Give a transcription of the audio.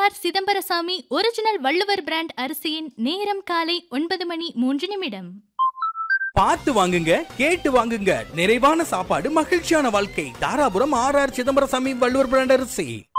R Chidambarasamy original Valluvar brand அரிசியின் நேரம் காலை 9:03. பார்த்து வாங்குங்க, கேட்டு வாங்குங்க. நிறைவான சாப்பாடு, மகிழ்ச்சியான வாழ்க்கை. தாராபுரம் ஆர் சிதம்பரசாமி வள்ளுவர் பிராண்ட் அரிசி.